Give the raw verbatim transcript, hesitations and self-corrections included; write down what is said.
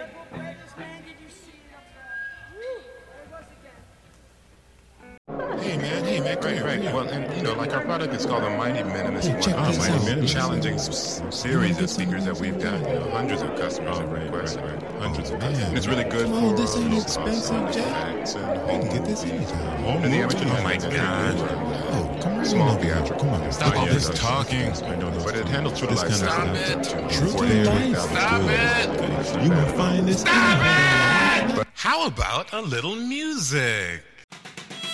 Hey man, hey man, Right, right. Well, and you know, like our product is called the Mighty Men, and it's Hey, one check of this the out. most challenging s- series of speakers that we've got. You know, hundreds of customers have requested, hundreds of customers. And it's really good Come for on, this ain't low expensive, cost Jack. effects and You home can get this movies. anytime. Home and the amateur Oh my music. God. Oh, come on. Small over here. theatrical. Come on. Stop all Yeah, this that's- talking. I know those But it things. handles true This life kind of sound. stuff. True True to life. Stop it. You will find this. How about a little music?